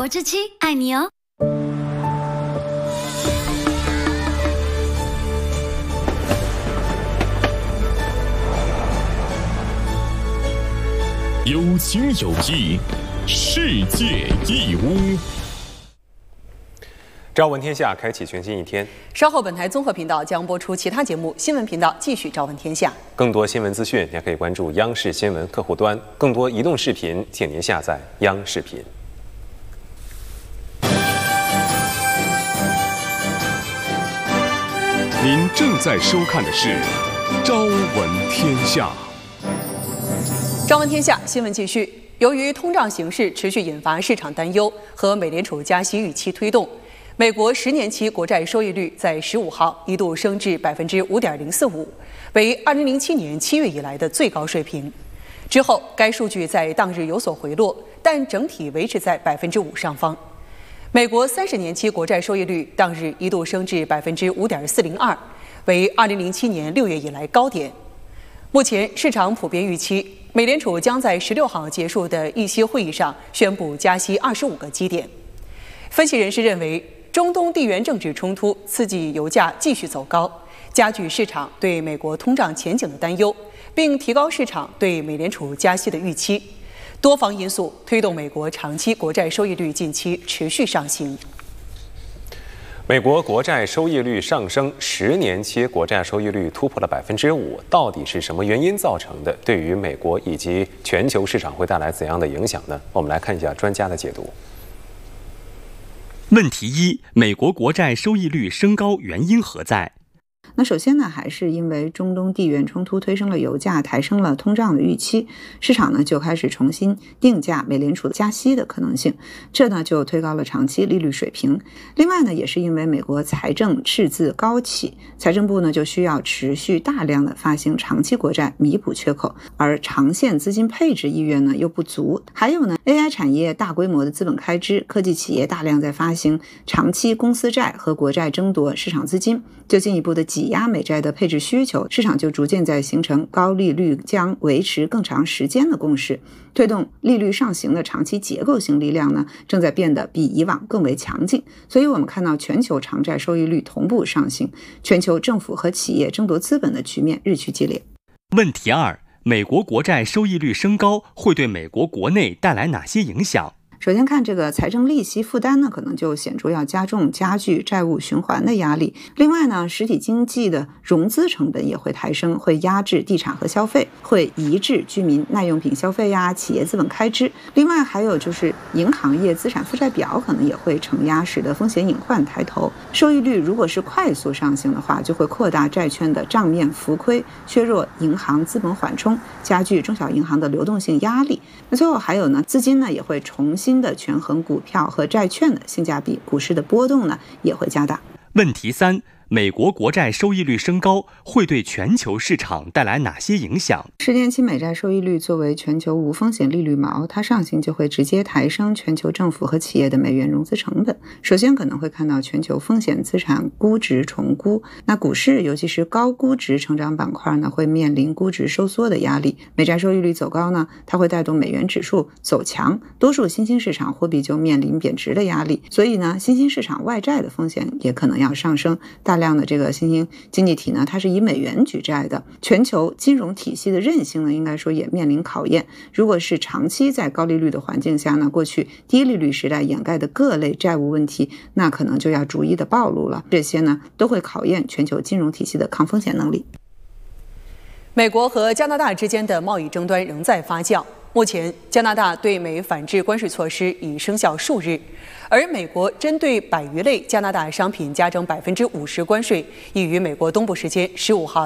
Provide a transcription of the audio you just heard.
活之妻爱你哦。 有情有义，世界义乌。 朝闻天下，开启全新一天。 稍后本台综合频道将播出其他节目，新闻频道继续朝闻天下。 更多新闻资讯，您可以关注央视新闻客户端。更多移动视频，请您下载央视频。 您正在收看的是《朝闻天下》。 朝闻天下新闻继续。由于通胀形势持续引发市场担忧和美联储加息预期推动，美国10年期国债收益率在15号一度升至5.045%，为2007年7月以来的最高水平。之后，该数据在当日有所回落，但整体维持在5%上方。美国30年期国债收益率当日一度升至5.402%，为2007年6月以来高点。目前市场普遍预期，美联储将在16号结束的议息会议上宣布加息25个基点。分析人士认为，中东地缘政治冲突刺激油价继续走高，加剧市场对美国通胀前景的担忧，并提高市场对美联储加息的预期。多方因素推动美国长期国债收益率近期持续上行。 美国国债收益率上升，10年期国债收益率突破了5%，到底是什么原因造成的？对于美国以及全球市场会带来怎样的影响呢？我们来看一下专家的解读。 问题1：美国国债收益率升高原因何在？ 那首先呢，还是因为中东地缘冲突推升了油价，抬升了通胀的预期，市场呢就开始重新定价美联储加息的可能性，这呢就推高了长期利率水平。另外呢，也是因为美国财政赤字高企，财政部呢就需要持续大量的发行长期国债弥补缺口，而长线资金配置意愿呢又不足。还有呢 ，AI 产业大规模的资本开支，科技企业大量在发行长期公司债和国债争夺市场资金，就进一步的挤压美债的配置需求，市场就逐渐在形成高利率将维持更长时间的共识，推动利率上行的长期结构性力量呢，正在变得比以往更为强劲。所以我们看到全球长债收益率同步上行，全球政府和企业争夺资本的局面日趋激烈。 问题2：美国国债收益率升高会对美国国内带来哪些影响？ 首先看这个财政利息负担呢，可能就显著要加剧债务循环的压力。另外呢，实体经济的融资成本也会抬升，会压制地产和消费，会抑制居民耐用品消费呀、企业资本开支。另外还有就是银行业资产负债表可能也会承压，使得风险隐患抬头。收益率如果是快速上行的话，就会扩大债券的账面浮亏，削弱银行资本缓冲，加剧中小银行的流动性压力。那最后还有呢，资金呢也会重新的权衡股票和债券的性价比，股市的波动呢也会加大。 问题3：美国国债收益率升高会对全球市场带来哪些影响 ？10年期美债收益率作为全球无风险利率锚，它上行就会直接抬升全球政府和企业的美元融资成本。首先可能会看到全球风险资产估值重估，那股市尤其是高估值成长板块呢，会面临估值收缩的压力。美债收益率走高呢，它会带动美元指数走强，多数新兴市场货币就面临贬值的压力。所以呢，新兴市场外债的风险也可能要上升。大量的这个新兴经济体呢，它是以美元举债的，全球金融体系的韧性呢，应该说也面临考验。如果是长期在高利率的环境下呢，过去低利率时代掩盖的各类债务问题，那可能就要逐一的暴露了。这些呢，都会考验全球金融体系的抗风险能力。 美国和加拿大之间的贸易争端仍在发酵。目前，加拿大对美反制关税措施已生效数日，而美国针对100余类加拿大商品加征50%关税，已于美国东部时间15号